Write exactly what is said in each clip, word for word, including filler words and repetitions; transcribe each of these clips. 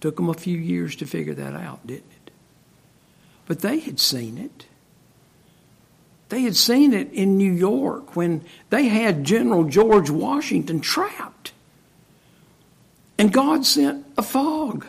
Took them a few years to figure that out, didn't it? But they had seen it. They had seen it in New York when they had General George Washington trapped. And God sent a fog.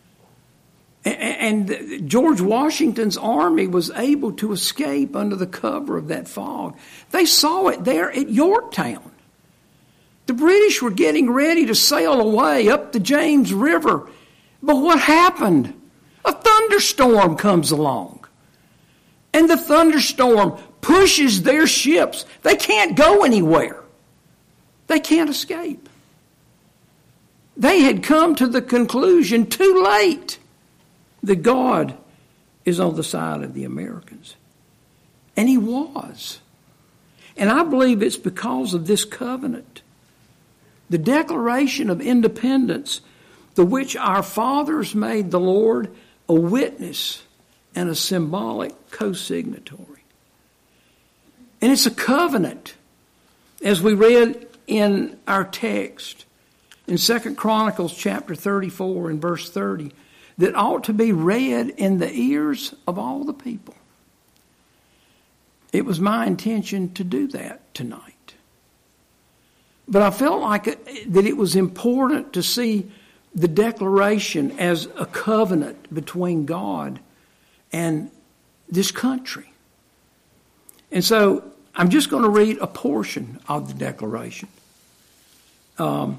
And George Washington's army was able to escape under the cover of that fog. They saw it there at Yorktown. The British were getting ready to sail away up the James River. But what happened? A thunderstorm comes along. And the thunderstorm pushes their ships. They can't go anywhere. They can't escape. They had come to the conclusion too late that God is on the side of the Americans. And he was. And I believe it's because of this covenant. The Declaration of Independence, to which our fathers made the Lord a witness and a symbolic co-signatory. And it's a covenant, as we read in our text in Second Chronicles chapter thirty-four and verse thirty, that ought to be read in the ears of all the people. It was my intention to do that tonight. But I felt like it, that it was important to see the declaration as a covenant between God and this country. And so I'm just going to read a portion of the declaration um,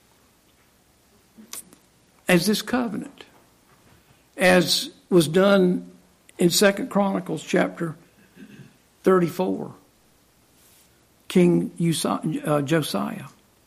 as this covenant, as was done in Second Chronicles chapter thirty-four, King Josiah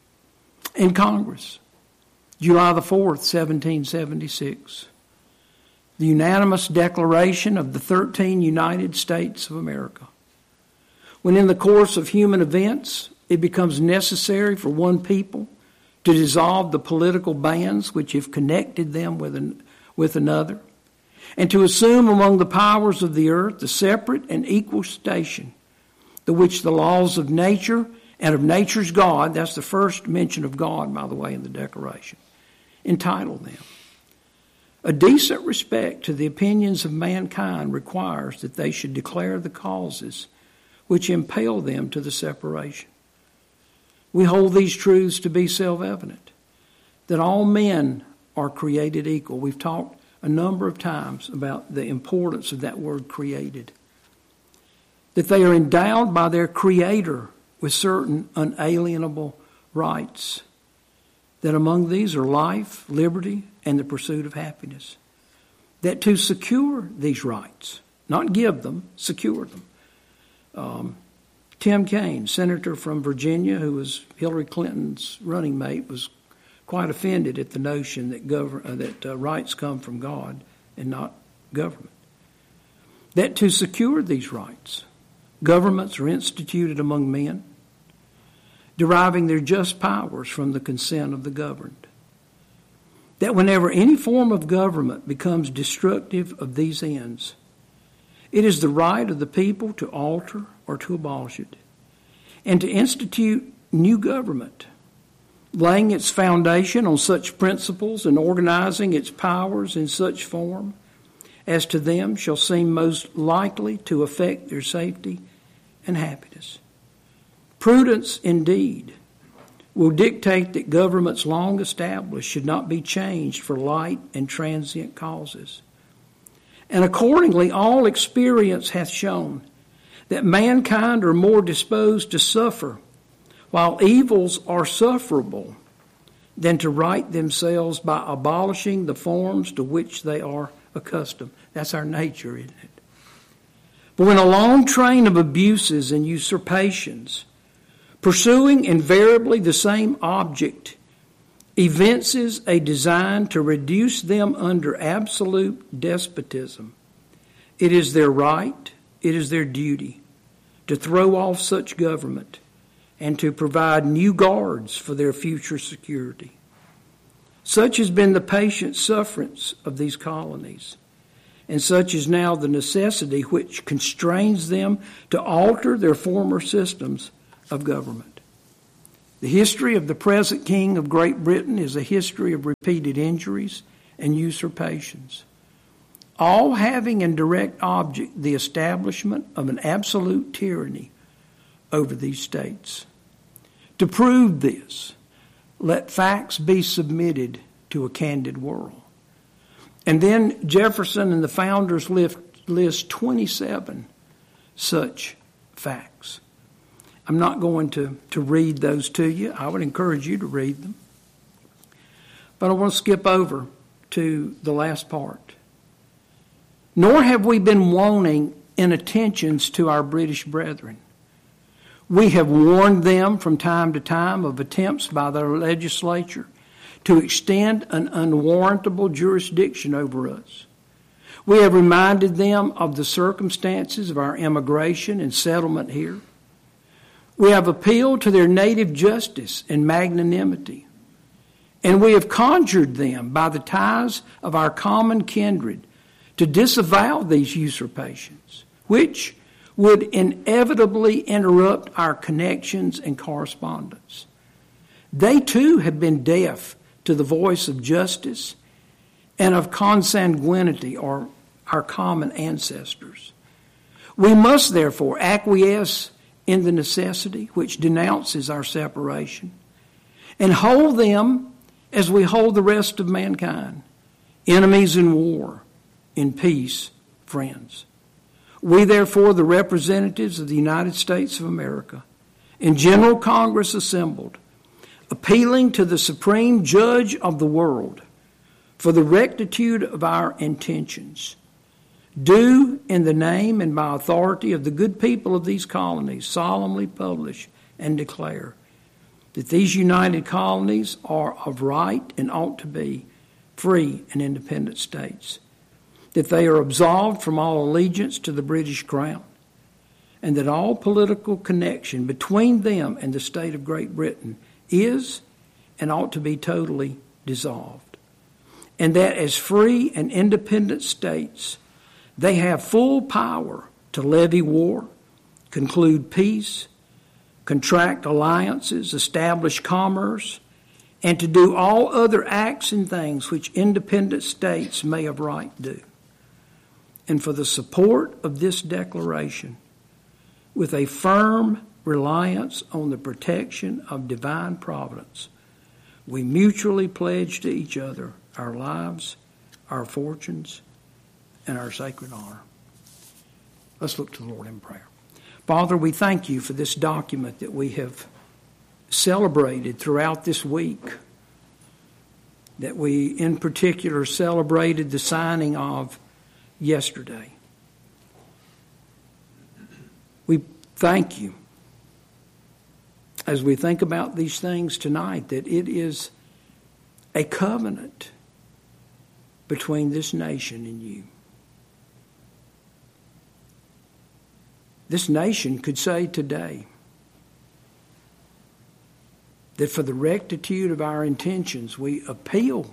in Congress, July the fourth, seventeen seventy-six. The unanimous declaration of the thirteen United States of America. When in the course of human events it becomes necessary for one people to dissolve the political bands which have connected them with an, with another, and to assume among the powers of the earth the separate and equal station to which the laws of nature and of nature's God, that's the first mention of God, by the way, in the Declaration, entitle them. A decent respect to the opinions of mankind requires that they should declare the causes which impel them to the separation. We hold these truths to be self-evident, that all men are created equal. We've talked a number of times about the importance of that word created. That they are endowed by their Creator with certain unalienable rights. That among these are life, liberty, and the pursuit of happiness. That to secure these rights, not give them, secure them. Um, Tim Kaine, senator from Virginia, who was Hillary Clinton's running mate, was quite offended at the notion that govern, uh, that uh, rights come from God and not government. That to secure these rights, governments are instituted among men, deriving their just powers from the consent of the governed. That whenever any form of government becomes destructive of these ends, it is the right of the people to alter or to abolish it, and to institute new government, laying its foundation on such principles and organizing its powers in such form as to them shall seem most likely to affect their safety and happiness. Prudence, indeed, will dictate that governments long established should not be changed for light and transient causes. And accordingly, all experience hath shown that mankind are more disposed to suffer, while evils are sufferable, than to right themselves by abolishing the forms to which they are accustomed. That's our nature, isn't it? But when a long train of abuses and usurpations, pursuing invariably the same object, evinces a design to reduce them under absolute despotism, it is their right, it is their duty to throw off such government and to provide new guards for their future security. Such has been the patient sufferance of these colonies, and such is now the necessity which constrains them to alter their former systems of government. The history of the present King of Great Britain is a history of repeated injuries and usurpations, all having in direct object the establishment of an absolute tyranny over these states. To prove this, let facts be submitted to a candid world. And then Jefferson and the founders list, list twenty-seven such facts. I'm not going to, to read those to you. I would encourage you to read them. But I want to skip over to the last part. Nor have we been wanting in attentions to our British brethren. We have warned them from time to time of attempts by their legislature to extend an unwarrantable jurisdiction over us. We have reminded them of the circumstances of our immigration and settlement here. We have appealed to their native justice and magnanimity. And we have conjured them by the ties of our common kindred to disavow these usurpations, which would inevitably interrupt our connections and correspondence. They too have been deaf to the voice of justice and of consanguinity, or our common ancestors. We must therefore acquiesce in the necessity which denounces our separation and hold them as we hold the rest of mankind, enemies in war, in peace, friends. We, therefore, the representatives of the United States of America, in General Congress assembled, appealing to the Supreme Judge of the world for the rectitude of our intentions, do, in the name and by authority of the good people of these colonies, solemnly publish and declare that these united colonies are of right and ought to be free and independent states, that they are absolved from all allegiance to the British Crown, and that all political connection between them and the state of Great Britain is and ought to be totally dissolved, and that as free and independent states, they have full power to levy war, conclude peace, contract alliances, establish commerce, and to do all other acts and things which independent states may of right do. And for the support of this declaration, with a firm reliance on the protection of divine providence, we mutually pledge to each other our lives, our fortunes, and our sacred honor. Let's look to the Lord in prayer. Father, we thank you for this document that we have celebrated throughout this week, that we in particular celebrated the signing of yesterday. We thank you as we think about these things tonight that it is a covenant between this nation and you. This nation could say today that for the rectitude of our intentions, we appeal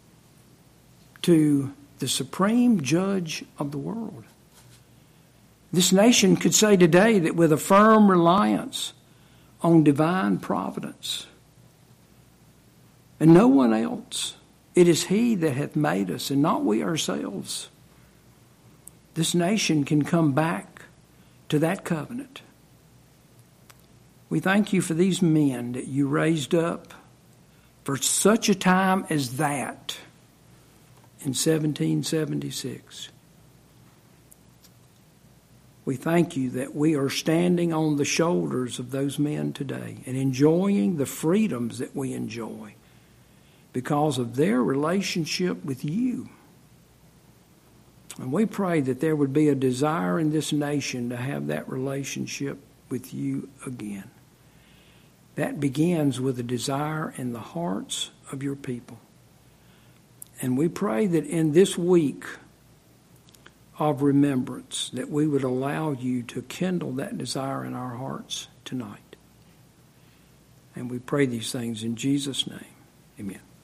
to the supreme judge of the world. This nation could say today that with a firm reliance on divine providence and no one else, it is he that hath made us and not we ourselves. This nation can come back to that covenant. We thank you for these men that you raised up for such a time as that in seventeen seventy-six. We thank you that we are standing on the shoulders of those men today and enjoying the freedoms that we enjoy because of their relationship with you. And we pray that there would be a desire in this nation to have that relationship with you again. That begins with a desire in the hearts of your people. And we pray that in this week of remembrance, that we would allow you to kindle that desire in our hearts tonight. And we pray these things in Jesus' name. Amen.